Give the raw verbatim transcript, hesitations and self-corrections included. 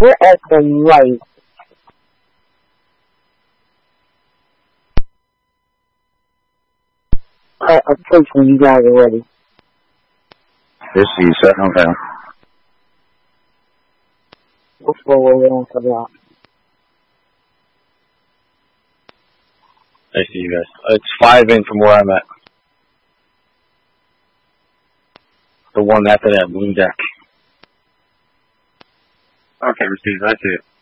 We're at the right. At a place where you guys are ready. This is setting down. What's the way on for that? I see you guys. It's five in from where I'm at. The one after that blue deck. Okay, receive. I see it.